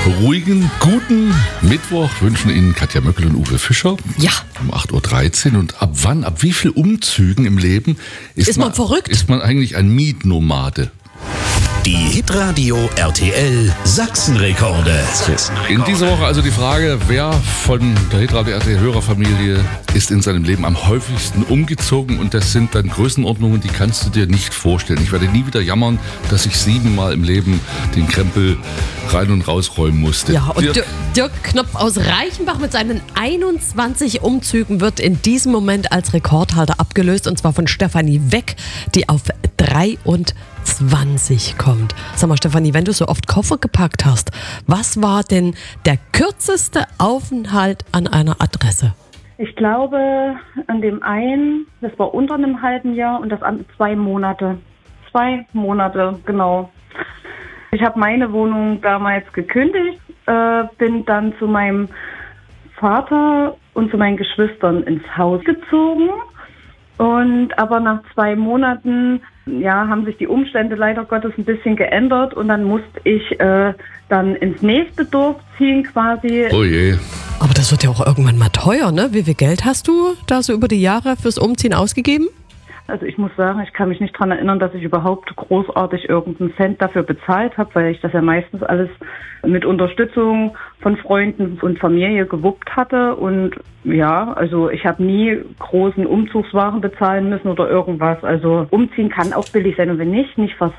Ruhigen, guten Mittwoch wünschen Ihnen Katja Möckel und Uwe Fischer. Ja. Um 8.13 Uhr. Und ab wie viel Umzügen im Leben Ist man verrückt? Ist man eigentlich ein Mietnomade? Die Hitradio RTL Sachsenrekorde. In dieser Woche also die Frage, wer von der Hitradio RTL Hörerfamilie ist in seinem Leben am häufigsten umgezogen? Und das sind dann Größenordnungen, die kannst du dir nicht vorstellen. Ich werde nie wieder jammern, dass ich 7-mal im Leben den Krempel rein und rausräumen musste. Ja, und Dirk Knopf aus Reichenbach mit seinen 21 Umzügen wird in diesem Moment als Rekordhalter abgelöst. Und zwar von Stefanie Weck, die auf 23 kommt. Sag mal, Stefanie, wenn du so oft Koffer gepackt hast, was war denn der kürzeste Aufenthalt an einer Adresse? Ich glaube, an dem einen, das war unter einem halben Jahr und das andere 2 Monate. 2 Monate, genau. Ich habe meine Wohnung damals gekündigt, bin dann zu meinem Vater und zu meinen Geschwistern ins Haus gezogen. Aber nach 2 Monaten, haben sich die Umstände leider Gottes ein bisschen geändert und dann musste ich dann ins nächste Dorf ziehen quasi. Oh je. Aber das wird ja auch irgendwann mal teuer, ne? Wie viel Geld hast du da so über die Jahre fürs Umziehen ausgegeben? Also ich muss sagen, ich kann mich nicht daran erinnern, dass ich überhaupt großartig irgendeinen Cent dafür bezahlt habe, weil ich das ja meistens alles mit Unterstützung von Freunden und Familie gewuppt hatte. Und also ich habe nie großen Umzugswaren bezahlen müssen oder irgendwas. Also umziehen kann auch billig sein und wenn nicht